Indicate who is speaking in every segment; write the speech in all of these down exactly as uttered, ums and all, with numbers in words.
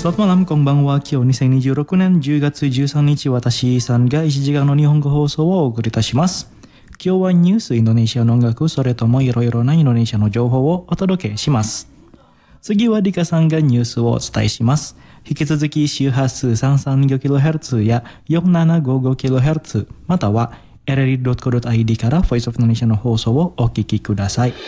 Speaker 1: Selamat malam, konbanwa. Kyoにせんにじゅうろくねんじゅうがつじゅうさんにち、私さんがいちじかんの日本語放送をお送りいたします。今日はニュース、インドネシアの音楽、それともいろいろなインドネシアの情報をお届けします。次はリカさんがニュースをお伝えします。引き続き周波数 さんさんにごキロヘルツ や よんななごごキロヘルツ または エルエルイードットコードットアイディー から Voice of Indonesia の放送をお聞きください。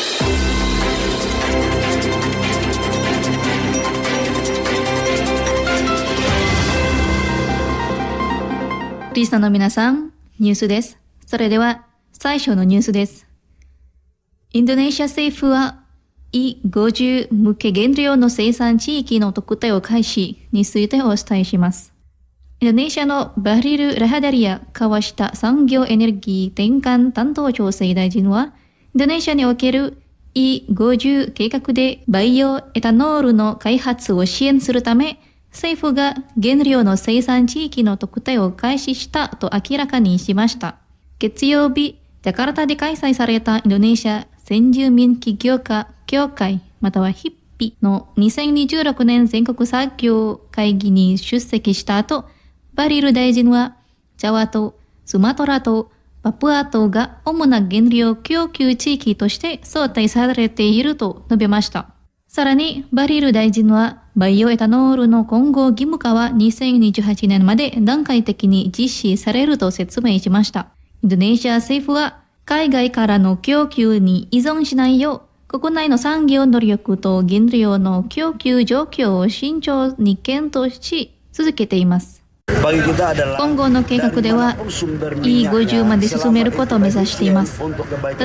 Speaker 2: リスナーの皆さん、ニュースです。それでは最初のニュースです。インドネシア政府は イーごじゅう 向け原料の生産地域の特定を開始についてお伝えします。インドネシアのバリル・ラハダリア川下産業エネルギー転換担当調整大臣は、インドネシアにおける イーごじゅう 計画でバイオエタノールの開発を支援するため、政府が原料の生産地域の特定を開始したと明らかにしました。月曜日、ジャカルタで開催されたインドネシア先住民起業家協会またはヒッピのにせんにじゅうろくねん全国作業会議に出席した後、バリル大臣はジャワ島、スマトラ島、パプア島が主な原料供給地域として想定されていると述べました。さらに、バリル大臣はバイオエタノールの混合義務化はにせんにじゅうはちねんまで段階的に実施されると説明しました。インドネシア政府は海外からの供給に依存しないよう、国内の産業努力と原料の供給状況を慎重に検討し続けています。今後の計画では イーごじゅう まで進めることを目指しています。